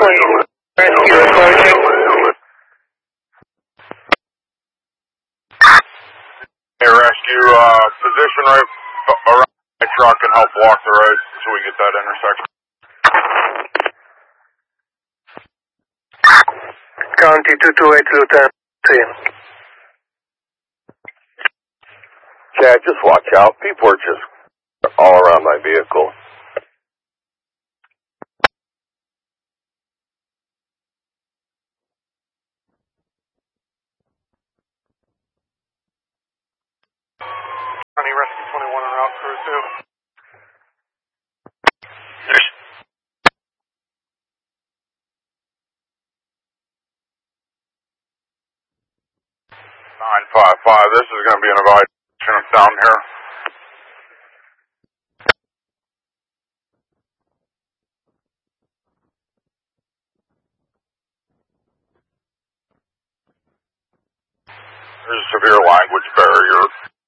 Rescue approaching. Hey, rescue, position right around my truck and help block the road so we get that intersection. County 228, Lieutenant. Chad, just watch out. People are just all around my vehicle. County Rescue 21 en route, crew 2. 955, this is going to be an evaluation down here. There's a severe language barrier.